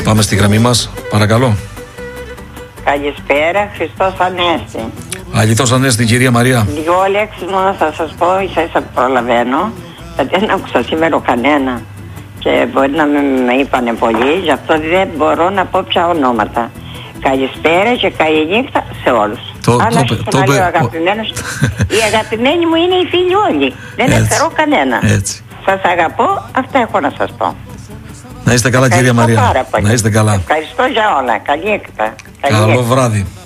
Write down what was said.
Πάμε στη γραμμή μας, παρακαλώ. Καλησπέρα, Χριστός Ανέστη. Αληθώς Ανέστη, κυρία Μαρία. Δύο λέξεις μόνο θα σας πω, ίσα προλαβαίνω, γιατί δεν άκουσα σήμερα κανένα και μπορεί να με είπανε πολλοί, γι' αυτό δεν μπορώ να πω πια ονόματα. Καλησπέρα και καλή νύχτα σε όλους. Η αγαπημένη μου είναι οι φίλοι όλοι. Δεν εξαιρώ κανένα. Σας αγαπώ, αυτά έχω να σας πω. Να είστε καλά, κυρία Μαρία. Να είστε καλά. Ευχαριστώ για όλα. Καλή νύχτα. Καλό βράδυ.